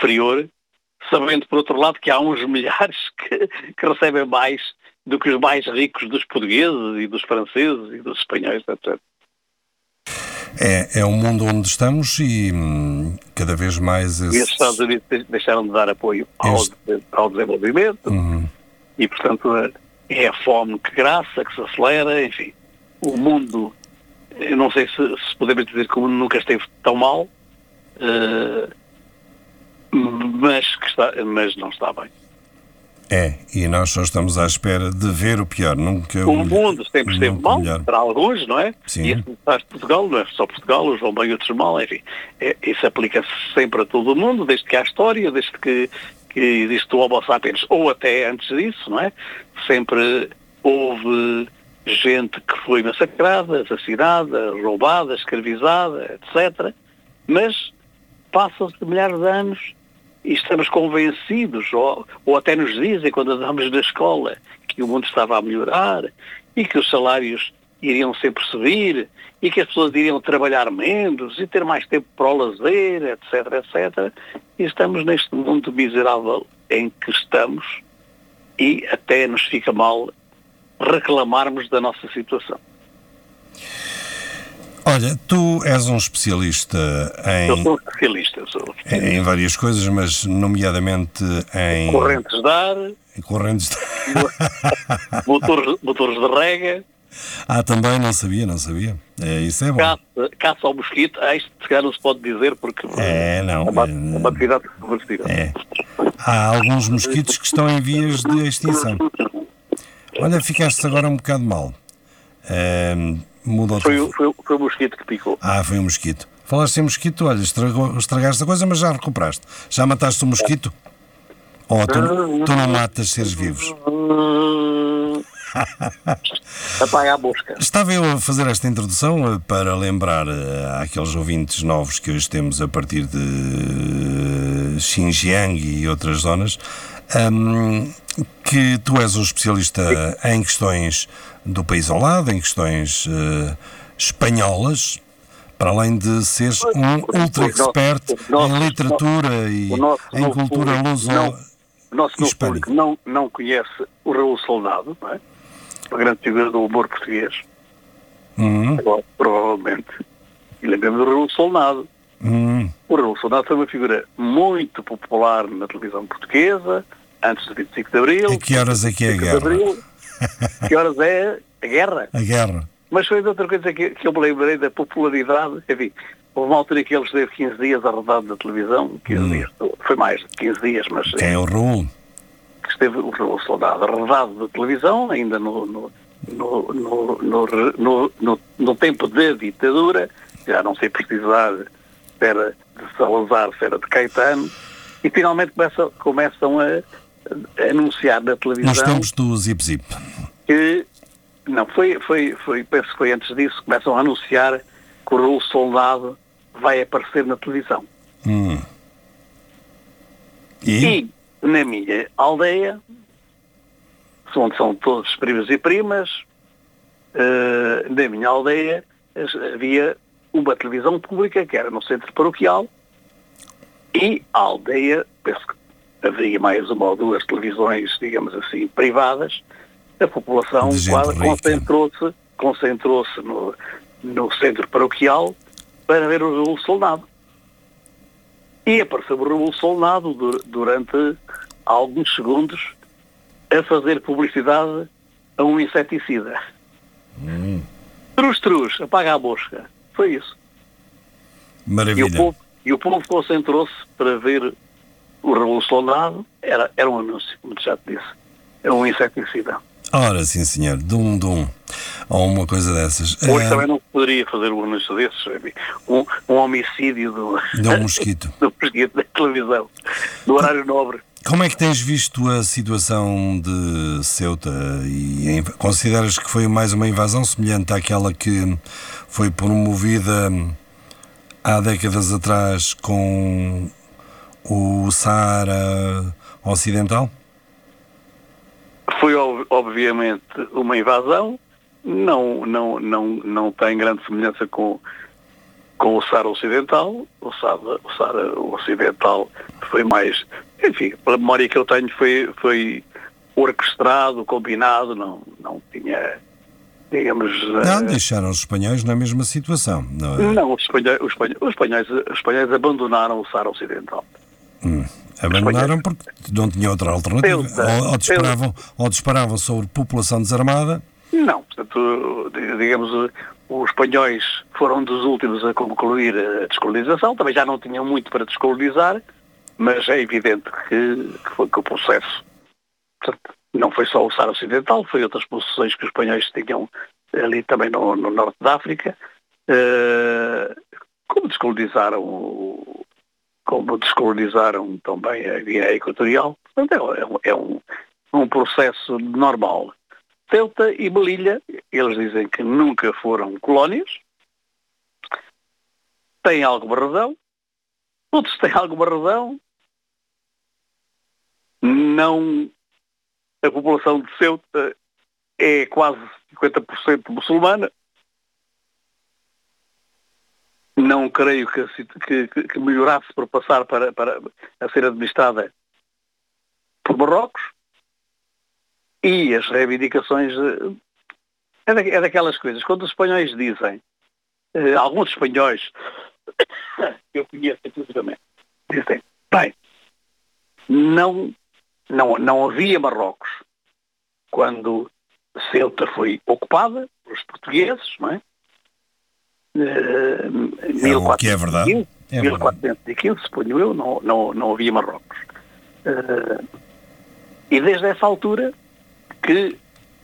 inferior, sabendo, por outro lado, que há uns milhares que recebem mais do que os mais ricos dos portugueses e dos franceses e dos espanhóis, etc. É o mundo onde estamos e cada vez mais... E os Estados Unidos deixaram de dar apoio ao desenvolvimento e, portanto, é a fome que graça, que se acelera, enfim. O mundo, eu não sei se podemos dizer que o mundo nunca esteve tão mal, mas não está bem. E nós só estamos à espera de ver o pior. Nunca o mundo sempre esteve mal, melhor. para alguns, não é? Sim. E isso faz Portugal, não é só Portugal, os vão bem outros mal, enfim. Isso aplica-se sempre a todo o mundo, desde que há história, desde que existe o Homo sapiens, ou até antes disso, não é? Sempre houve gente que foi massacrada, assassinada, roubada, escravizada, etc. Mas passam-se milhares de anos e estamos convencidos, ou até nos dizem quando andamos na escola, que o mundo estava a melhorar e que os salários iriam sempre subir e que as pessoas iriam trabalhar menos e ter mais tempo para o lazer, etc, etc. E estamos neste mundo miserável em que estamos e até nos fica mal reclamarmos da nossa situação. Olha, tu és um especialista em... Eu sou um especialista. Em várias coisas, mas nomeadamente em... Correntes de ar. Correntes de ar. motores de rega. Também não sabia. Isso é bom. Caça ao mosquito. Isto se calhar não se pode dizer porque não. É uma atividade reversível. Há alguns mosquitos que estão em vias de extinção. Olha, ficaste agora um bocado mal. Foi o mosquito que picou. Foi o mosquito. Falaste em mosquito, olha, estragaste a coisa, mas já recuperaste. Já mataste o mosquito? Ou tu não matas seres vivos? Apaga a mosca. Estava eu a fazer esta introdução para lembrar àqueles ouvintes novos que hoje temos a partir de Xinjiang e outras zonas, que tu és um especialista em questões do país ao lado, em questões espanholas, para além de seres um ultra-expert em literatura e em cultura luso-hispânica. O nosso novo público não conhece o Raul Soldado, não é? Uma grande figura do humor português. Agora, provavelmente. E lembramos do Raul Soldado. O Raul Soldado foi uma figura muito popular na televisão portuguesa, antes do 25 de Abril. A que horas é que é a guerra? Que horas é a guerra? A guerra. Mas foi outra coisa que eu me lembrei da popularidade. Enfim, houve uma altura que ele esteve 15 dias arredado na televisão. 15 dias, foi mais de 15 dias, mas... Quem é o Raul? Que esteve o Raul Soldado arredado da televisão, ainda no tempo da ditadura, já não sei precisar se era de Salazar, se era de Caetano, e finalmente começam a anunciar na televisão... Nos tempos do Zip Zip. Que... Não, penso que foi antes disso, começam a anunciar que o Raul Soldado vai aparecer na televisão. E na minha aldeia, onde são todos primos e primas, na minha aldeia havia uma televisão pública que era no centro paroquial e a aldeia, penso que haveria mais uma ou duas televisões, digamos assim, privadas. A população quase concentrou-se no centro paroquial para ver o Raul Soldado. E apareceu o Raul Soldado durante alguns segundos a fazer publicidade a um inseticida. Trus, apaga a mosca. Foi isso. Maravilha. E o povo concentrou-se para ver o Raul Soldado. Era um anúncio, como já te disse. É um inseticida. Ora, sim senhor, dum, ou uma coisa dessas. Hoje também não poderia fazer um anúncio desses, um homicídio do mosquito. Do mosquito da televisão, do horário nobre. Como é que tens visto a situação de Ceuta e consideras que foi mais uma invasão semelhante àquela que foi promovida há décadas atrás com o Saara Ocidental? Foi obviamente uma invasão, não tem grande semelhança com com o Saara Ocidental. O Saara Ocidental foi mais, enfim, pela memória que eu tenho, foi orquestrado, combinado, não tinha, digamos... Não, deixaram os espanhóis na mesma situação, não é? Não, os espanhóis abandonaram o Saara Ocidental. Abandonaram porque não tinham outra alternativa. Ou disparavam sobre população desarmada. Não, portanto, digamos, os espanhóis foram dos últimos a concluir a descolonização, também já não tinham muito para descolonizar, mas é evidente que o processo, portanto, não foi só o Saara Ocidental, foi outras posições que os espanhóis tinham ali também no norte da África, como descolonizaram também a Guiné Equatorial. Portanto, é um processo normal. Ceuta e Melilla, eles dizem que nunca foram colónias, têm alguma razão, outros têm alguma razão, não, a população de Ceuta é quase 50% muçulmana, não creio que melhorasse por passar para a ser administrada por Marrocos. E as reivindicações é daquelas coisas. Quando os espanhóis dizem, alguns espanhóis, eu conheço inclusivamente, dizem, bem, não havia Marrocos quando Ceuta foi ocupada pelos portugueses, não é? O que é verdade. 1415, suponho eu, não havia Marrocos. E desde essa altura que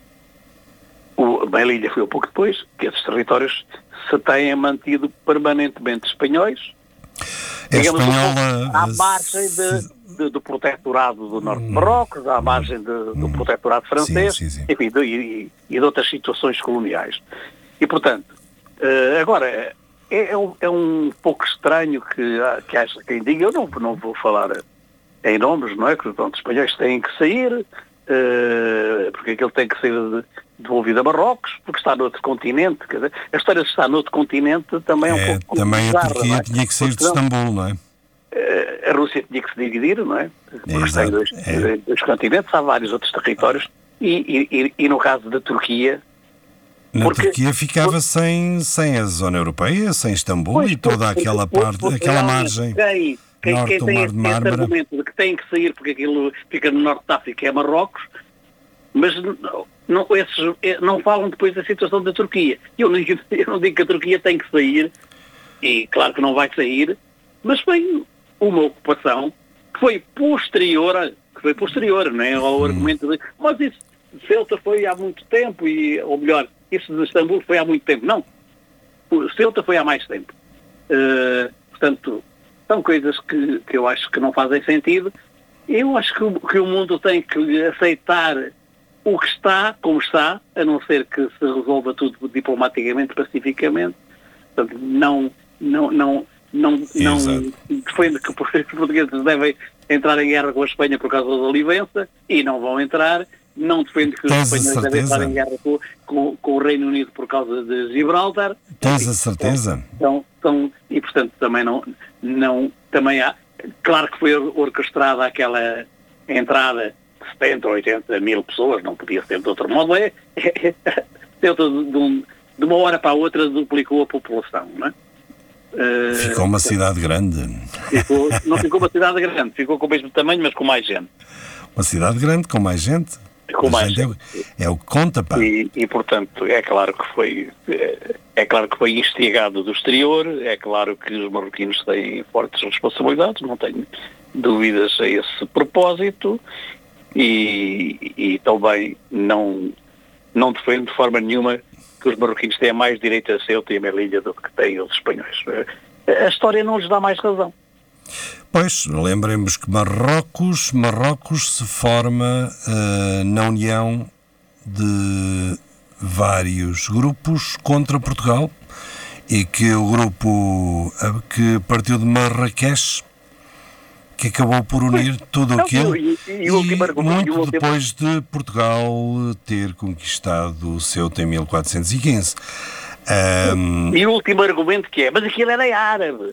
Melilla foi um pouco depois, que esses territórios se têm mantido permanentemente espanhóis, digamos, à margem do protetorado do norte de Marrocos, à margem do protetorado francês, sim. Enfim, e de outras situações coloniais. E, portanto, agora, é um pouco estranho que haja quem diga, eu não vou falar em nomes, não é? Que os espanhóis têm que sair, porque aquilo tem que ser devolvido a Marrocos, porque está noutro continente. Quer dizer, a história de estar noutro continente também é um pouco também bizarra, a Turquia tinha que sair de Istambul, não é? A Rússia tinha que se dividir, não é? Porque tem dois continentes, há vários outros territórios, e no caso da Turquia... Turquia ficava sem a zona europeia, sem Istambul e toda aquela parte, aquela margem... Quem tem esse argumento de que tem que sair porque aquilo fica no norte da África é Marrocos, mas esses não falam depois da situação da Turquia. Eu não digo que a Turquia tem que sair, e claro que não vai sair, mas foi uma ocupação que foi posterior, não é? Ao argumento de, mas isso de Ceuta foi há muito tempo, ou melhor, isso de Istambul foi há muito tempo. Não, Ceuta foi há mais tempo. Portanto, são coisas que eu acho que não fazem sentido. Eu acho que o mundo tem que aceitar o que está, como está, a não ser que se resolva tudo diplomaticamente, pacificamente. Portanto, não defende que os portugueses devem entrar em guerra com a Espanha por causa da Olivença, e não vão entrar. Não defende que os espanhóis devem entrar em guerra com o Reino Unido por causa de Gibraltar. Tens a certeza? E, portanto, também também há... Claro que foi orquestrada aquela entrada de 70 ou 80 mil pessoas, não podia ser de outro modo. De uma hora para a outra duplicou a população, não é? Ficou uma cidade grande. Não ficou uma cidade grande, ficou com o mesmo tamanho, mas com mais gente. Uma cidade grande, com mais gente. Com mais gente. É o que conta, pá. E, portanto, é claro que foi instigado do exterior, é claro que os marroquinos têm fortes responsabilidades, não tenho dúvidas a esse propósito, e também não defendo de forma nenhuma que os marroquinos têm mais direito a Ceuta e a Melilla do que têm os espanhóis. A história não lhes dá mais razão. Pois, lembremos que Marrocos se forma na união de vários grupos contra Portugal, e que o grupo que partiu de Marrakech, que acabou por unir tudo aquilo, muito depois de Portugal ter conquistado o Ceuta em 1415. E o último argumento que é, mas aquilo era árabe.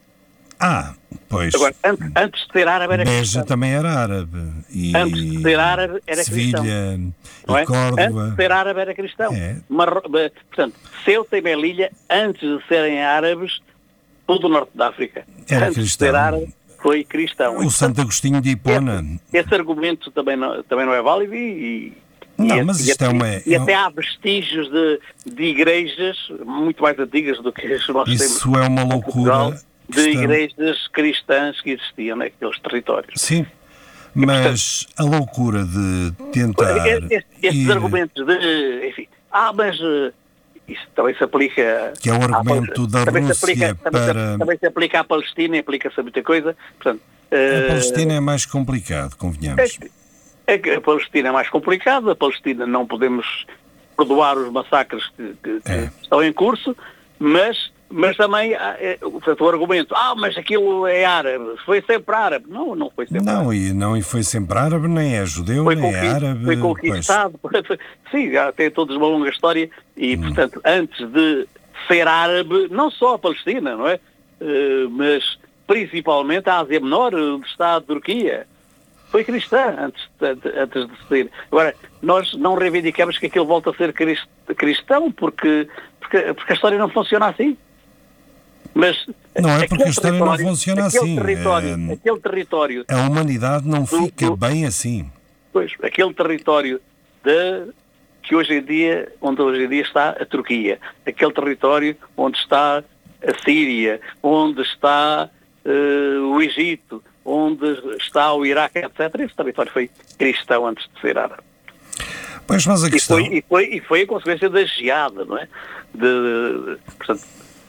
Pois. Agora, antes de ser árabe era Beja cristão. também era árabe. E Antes de ser árabe era cristão. Sevilha Não é? e Córdoba. Antes de ser árabe era cristão. É. Portanto, Ceuta e Melilla, antes de serem árabes, todo o norte da África, Era antes cristão. de ser árabe, foi cristão. O Santo Agostinho de Hipona. Esse argumento também não é válido Mas isto e até há vestígios de igrejas muito mais antigas do que as nós temos. Isso é uma loucura. De igrejas cristãs que existiam naqueles territórios. Sim, mas a loucura de tentar... Estes argumentos de... Enfim, mas isso também se aplica... Que é o argumento da Rússia para... Também se aplica à Palestina, aplica-se a muita coisa. Portanto, a Palestina é mais complicado, convenhamos. A Palestina é mais complicada, a Palestina não podemos perdoar os massacres que estão em curso, mas também o argumento, mas aquilo é árabe, foi sempre árabe. Não foi sempre árabe. Não, e foi sempre árabe, nem é judeu, nem é árabe. Foi conquistado. Sim, já tem toda uma longa história e, portanto, antes de ser árabe, não só a Palestina, não é? Mas principalmente a Ásia Menor, onde está a Turquia, foi cristã antes de ser. Agora, nós não reivindicamos que aquilo volte a ser cristão, porque a história não funciona assim. Mas não é porque a história não funciona assim. Aquele território... A humanidade não fica bem assim. Pois, aquele território onde hoje em dia está a Turquia, aquele território onde está a Síria, onde está o Egito, onde está o Iraque, etc. Esse território foi cristão antes de ser árabe. Pois, mas a questão... E foi a consequência da geada, não é? Portanto,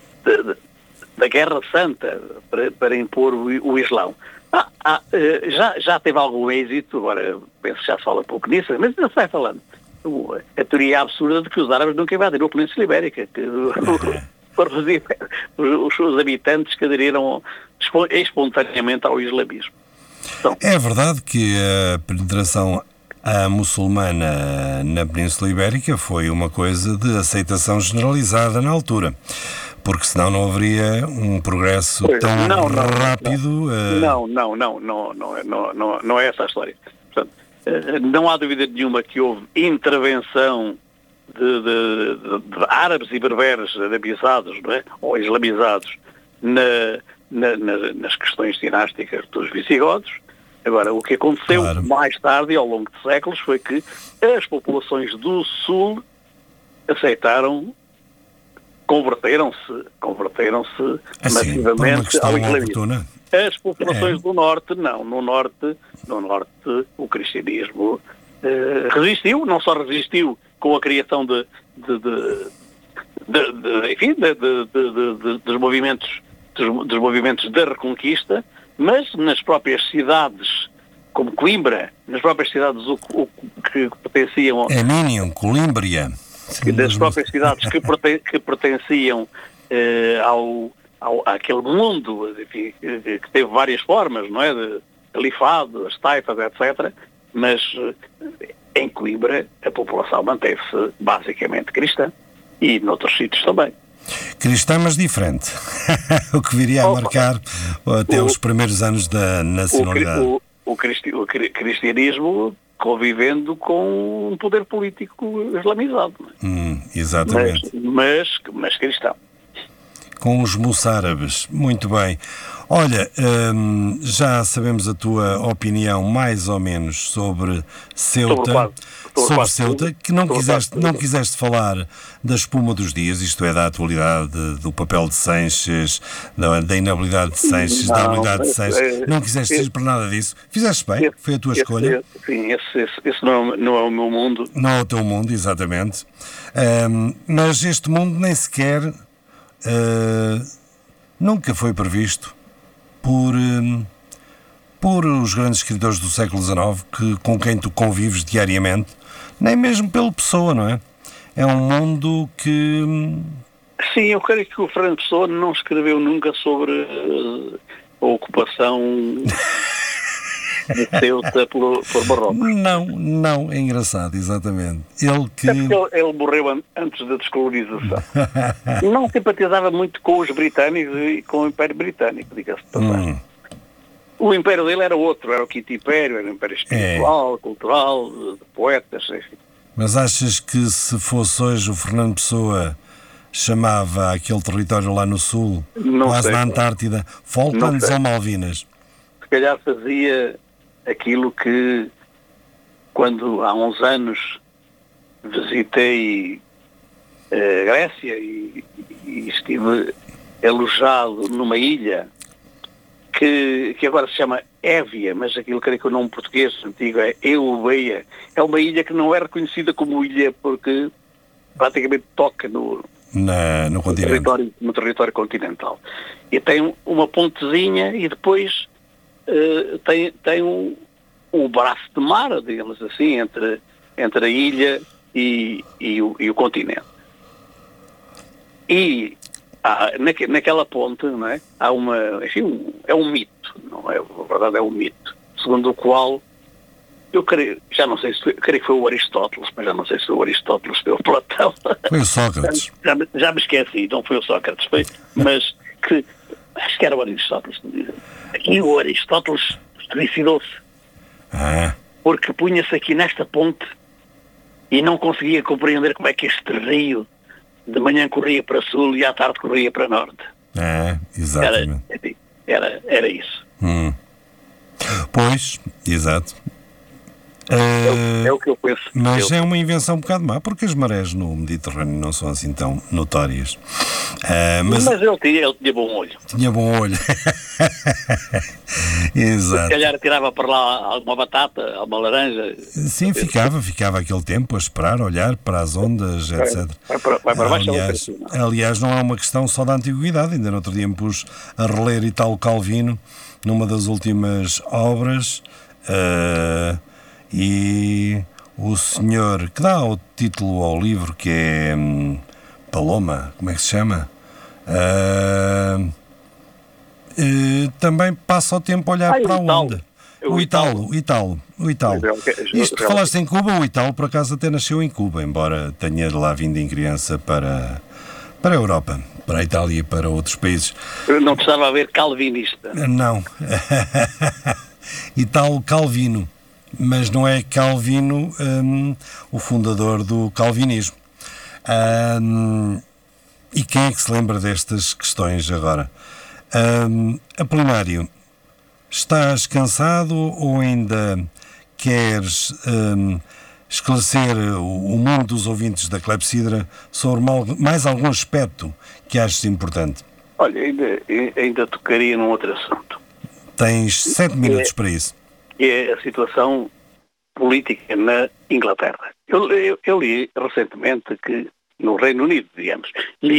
da Guerra Santa para impor o Islão. Já teve algum êxito, agora penso que já se fala pouco nisso, mas não se vai falando. A teoria absurda de que os árabes nunca invadiram a Península Ibérica, que os habitantes que aderiram espontaneamente ao islamismo. Então, é verdade que a penetração muçulmana na Península Ibérica foi uma coisa de aceitação generalizada na altura, porque senão não haveria um progresso tão rápido. Não é essa a história. Portanto, não há dúvida nenhuma que houve intervenção de árabes e berberes arabizados, não é? Ou islamizados nas questões dinásticas dos visigodos. Agora, o que aconteceu mais tarde, ao longo de séculos, foi que as populações do Sul aceitaram, converteram-se massivamente ao islamismo. As populações do Norte, não. No Norte, o cristianismo resistiu, não só resistiu com a criação dos movimentos da Reconquista, mas nas próprias cidades, como Coimbra, nas próprias cidades que pertenciam... Minho, Colímbria. Das próprias cidades que pertenciam àquele mundo, enfim, que teve várias formas, não é? De califado, as taifas, etc. Mas em Coimbra a população manteve-se basicamente cristã e noutros sítios também. Cristã, mas diferente. O que viria a marcar até os primeiros anos da nacionalidade. O cristianismo convivendo com um poder político islamizado. Exatamente. Mas cristão. Com os moçárabes. Muito bem. Olha, já sabemos a tua opinião mais ou menos sobre Ceuta. Sobre Ceuta, que não quiseste falar da espuma dos dias, isto é, da atualidade, do papel de Sanches, da inabilidade de Sanches, da habilidade de Sanches. Não quiseste dizer para nada disso. Fizeste bem, foi a tua escolha. Sim, esse não é o meu mundo. Não é o teu mundo, exatamente. Mas este mundo nem sequer nunca foi previsto por os grandes escritores do século XIX com quem tu convives diariamente, nem mesmo pela Pessoa, não é? É um mundo que... Sim, eu creio que o Fernando Pessoa não escreveu nunca sobre a ocupação de Ceuta por Marrocos. Não, é engraçado, exatamente. Ele que... É porque ele morreu antes da descolonização. Não simpatizava muito com os britânicos e com o Império Britânico, diga-se de passagem. O império dele era outro, era o Quinto Império, era um império espiritual, cultural, de poetas, enfim. Mas achas que se fosse hoje o Fernando Pessoa chamava aquele território lá no sul, quase na Antártida, Falklands ou Malvinas? Se calhar fazia aquilo que, quando há uns anos visitei a Grécia e estive alojado numa ilha que agora se chama Évia, mas aquilo creio que o nome português antigo é Eubeia. É uma ilha que não é reconhecida como ilha porque praticamente toca no território continental. E tem uma pontezinha e depois tem um braço de mar, digamos assim, entre a ilha e o continente. E naquela ponte, não é? Há é um mito, não é? Na verdade é um mito, segundo o qual eu creio, creio que foi o Aristóteles, mas já não sei se foi o Aristóteles, foi o Platão. Foi o Sócrates. Já me esqueci, não foi o Sócrates, mas que acho que era o Aristóteles. Aqui o Aristóteles suicidou-se. Porque punha-se aqui nesta ponte e não conseguia compreender como é que este rio de manhã corria para sul e à tarde corria para norte. Exatamente. Era isso. Pois, exato. É o que eu penso. Mas é uma invenção um bocado má, porque as marés no Mediterrâneo não são assim tão notórias. Mas ele tinha bom olho. Tinha bom olho. Exato. Se calhar tirava para lá alguma batata, alguma laranja. Sim, ficava aquele tempo a esperar, a olhar para as ondas, etc. Vai para baixo. Aliás, não é uma questão só da antiguidade. Ainda no outro dia me pus a reler Italo Calvino numa das últimas obras, e o senhor que dá o título ao livro, que é Paloma, como é que se chama? Também passa o tempo a olhar para a onda. O Italo. Isto que falaste em Cuba, o Italo por acaso até nasceu em Cuba, embora tenha lá vindo em criança para a Europa, para a Itália e para outros países. Não precisava haver calvinista. Não. Italo Calvino, mas não é Calvino o fundador do calvinismo. E quem é que se lembra destas questões agora? Apolinário, estás cansado ou ainda queres esclarecer o mundo dos ouvintes da Clepsidra sobre mais algum aspecto que aches importante? Olha, ainda tocaria num outro assunto. Tens 7 minutos para isso. É a situação política na Inglaterra. Eu li recentemente que, no Reino Unido, digamos,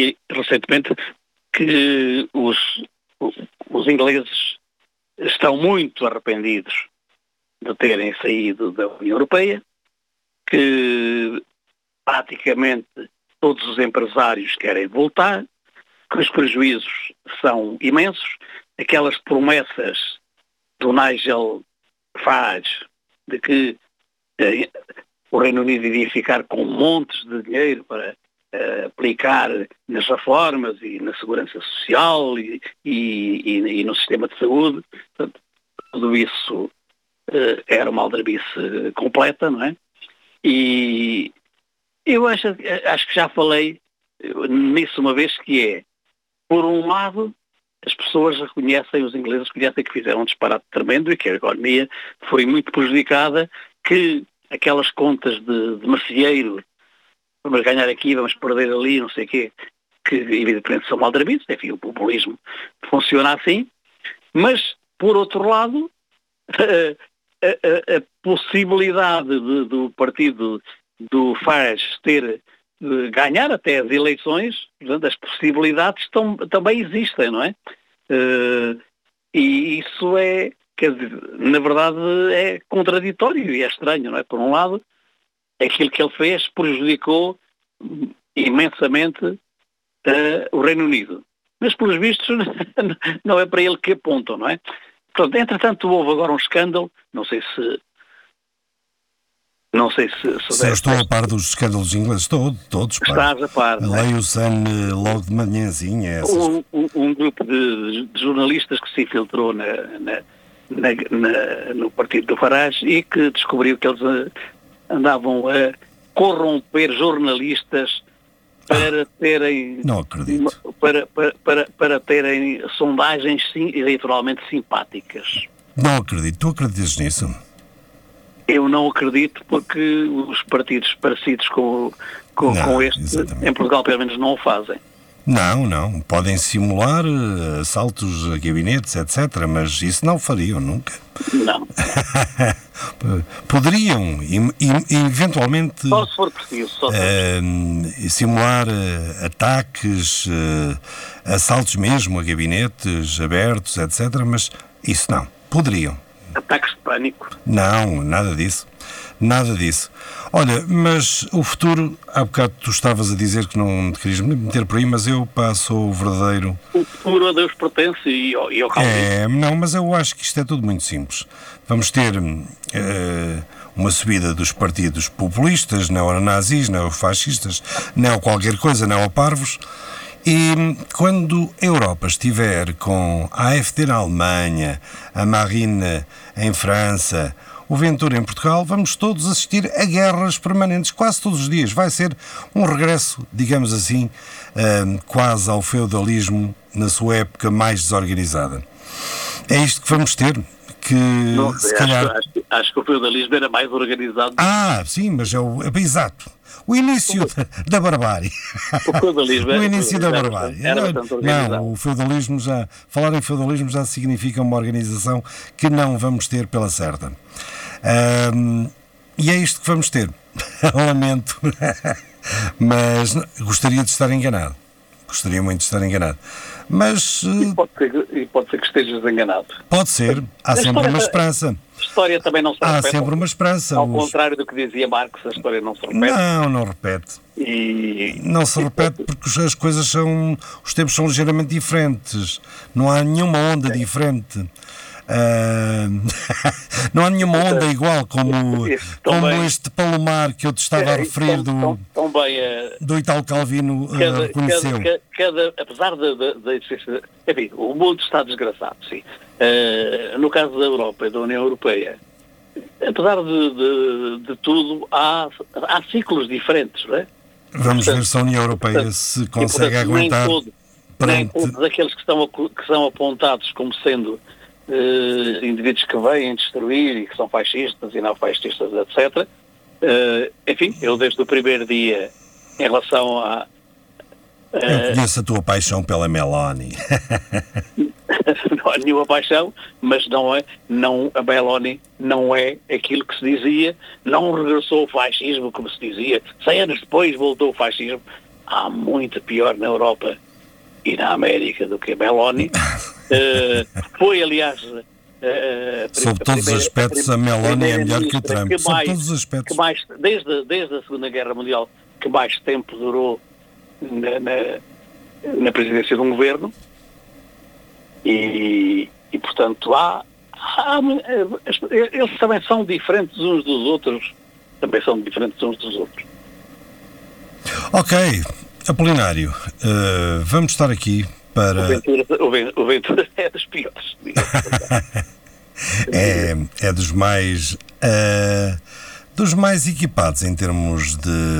que os ingleses estão muito arrependidos de terem saído da União Europeia, que praticamente todos os empresários querem voltar, que os prejuízos são imensos, aquelas promessas do Nigel Farage de que o Reino Unido iria ficar com montes de dinheiro para aplicar nas reformas e na segurança social e no sistema de saúde. Portanto, tudo isso era uma aldrabice completa, não é? E eu acho que já falei nisso uma vez, que é, por um lado, as pessoas reconhecem, os ingleses reconhecem que fizeram um disparate tremendo e que a economia foi muito prejudicada, que aquelas contas de merceeiro, vamos ganhar aqui, vamos perder ali, não sei o quê, que evidentemente são aldrabices, enfim, o populismo funciona assim, mas, por outro lado, a possibilidade do partido do Farage ganhar até as eleições, portanto, as possibilidades também existem, não é? E isso é, quer dizer, na verdade é contraditório e é estranho, não é? Por um lado, aquilo que ele fez prejudicou imensamente o Reino Unido. Mas, pelos vistos, não é para ele que apontam, não é? Pronto, entretanto houve agora um escândalo, não sei se Se eu estou a par dos escândalos ingleses, todos, pá. estás a par. Leio o Sun logo de manhãzinha. Um grupo de jornalistas que se infiltrou no partido do Farage e que descobriu que eles andavam a corromper jornalistas para terem... Não acredito. Para terem sondagens eleitoralmente simpáticas. Não acredito. Tu acreditas nisso? Eu não acredito, porque os partidos parecidos com este, exatamente, em Portugal pelo menos não o fazem. Não. Podem simular assaltos a gabinetes, etc. Mas isso não fariam nunca. Não. Poderiam, eventualmente, só se for preciso, simular ataques, assaltos mesmo a gabinetes abertos, etc. Mas isso não. Poderiam. Ataques de pânico. Não, nada disso. Nada disso. Olha, mas o futuro, há bocado tu estavas a dizer que não te querias meter por aí, mas eu sou o verdadeiro... O futuro a Deus pertence e ao Calvino. Não, mas eu acho que isto é tudo muito simples. Vamos ter uma subida dos partidos populistas, neonazis, neofascistas, qualquer coisa, neoparvos, e quando a Europa estiver com a AfD na Alemanha, a Marine em França, o Ventura em Portugal, vamos todos assistir a guerras permanentes, quase todos os dias. Vai ser um regresso, digamos assim, quase ao feudalismo na sua época mais desorganizada. É isto que vamos ter, que não, se calhar... Acho que o feudalismo era mais organizado. Sim, mas é exato. O início da barbárie. O feudalismo o início da barbárie. Era bastante organizado. Não, o feudalismo falar em feudalismo já significa uma organização que não vamos ter pela certa. E é isto que vamos ter. Lamento. Mas gostaria de estar enganado. Gostaria muito de estar enganado. Mas... E pode ser que estejas enganado. Pode ser. Há sempre uma esperança. A história também não se repete. Há sempre uma esperança. Ao contrário do que dizia Marx, a história não se repete. Não repete. Não se repete porque as coisas são... Os tempos são ligeiramente diferentes. Não há nenhuma onda diferente. Não há nenhuma onda igual como este Palomar que eu te estava a referir do Italo Calvino reconheceu. Apesar da existência... Enfim, o mundo está desgraçado, sim. No caso da Europa e da União Europeia, apesar de tudo, há ciclos diferentes, não é? Vamos ver se a União Europeia se consegue aguentar. Nem todos aqueles que são apontados como sendo indivíduos que vêm destruir e que são fascistas e não fascistas, etc. Enfim, eu desde o primeiro dia, em relação a... Eu conheço a tua paixão pela Meloni. Não há nenhuma paixão, mas a Meloni não é aquilo que se dizia, não regressou o fascismo, como se dizia. 100 anos depois voltou o fascismo. Há muito pior na Europa e na América do que a Meloni. Foi, aliás... sob todos os aspectos, a Meloni é melhor que o Trump. Sob todos os aspectos. Desde a Segunda Guerra Mundial, que mais tempo durou na presidência de um governo. E portanto, eles também são diferentes uns dos outros. Ok, Apolinário, vamos estar aqui para... O Ventura é dos piores. é dos mais equipados em termos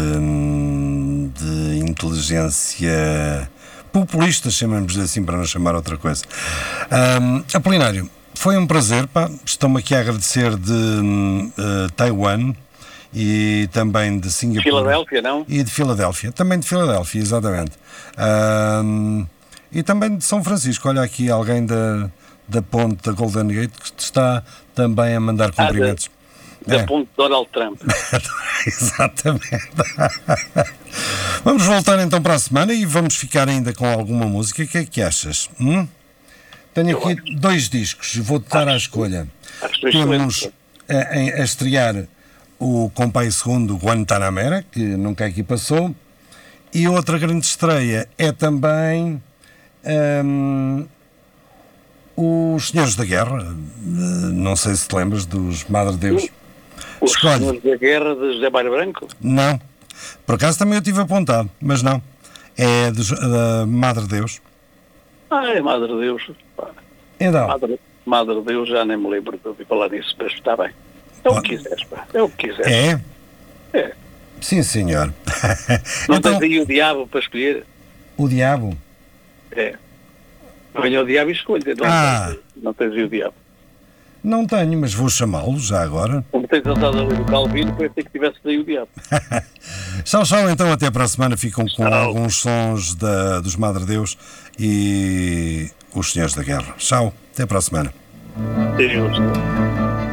de inteligência populista, chamamos assim para não chamar outra coisa. Apolinário, foi um prazer, estou-me aqui a agradecer de Taiwan e também de Singapura. Filadélfia, não? E de Filadélfia, também de Filadélfia, exatamente. E também de São Francisco. Olha aqui alguém da ponte da Golden Gate que te está também a mandar cumprimentos. Da ponte de Donald Trump. Exatamente. Vamos voltar então para a semana e vamos ficar ainda com alguma música. O que é que achas? Tenho aqui 2 discos, vou-te dar à escolha. Temos a estrear o Compai Segundo Guantanamera, que nunca aqui passou, e outra grande estreia é também Os Senhores da Guerra, não sei se te lembras dos Madre Deus. Os Escolhe. Senhores da Guerra de José Mário Branco? Não. Por acaso também eu tive apontado, mas não. É da Madre Deus. É Madre Deus. Pá. Então, Madre Deus, já nem me lembro de ouvir falar nisso, mas está bem. É o que quiseres, pá. É o que quiseres. é? É. Sim, senhor. Não Então, tens aí o diabo para escolher? o diabo. É. Venha o diabo e escolha. Não tens aí o diabo. Não tenho, mas vou chamá-lo já agora. Como tens andado ali no Calvino, pensei que tivesse aí o diabo. Tchau, tchau. Então, até para a semana. Ficam com Tchau. alguns sons dos Madre Deus e os Senhores da Guerra. Tchau. Até para a semana. Deus.